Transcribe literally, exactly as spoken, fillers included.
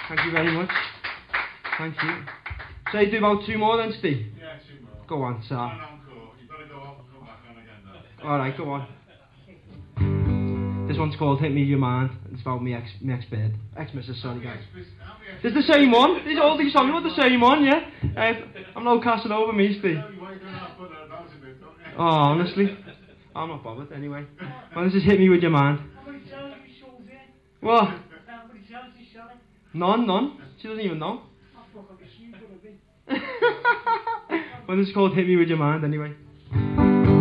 Thank you very much. Thank you. So you do about two more then, Steve? Yeah, two more. Go on, sir. One encore. You've got to go off and come back on again though. Alright, go on. This one's called Hit Me Your Mind. It's about me ex, me ex-bed. Ex-missus, sorry guys. It's the same one. These, all these songs are the same one, yeah? Uh, I'm no casting over me, Steve. Oh, honestly. I'm not bothered, anyway. Well, this is Hit Me With Your Mind. How many times have you sold it? What? How many times have you sold it? None, none. She doesn't even know. I fuck up the shoes, what have been. Well, this is called Hit Me With Your Mind, anyway.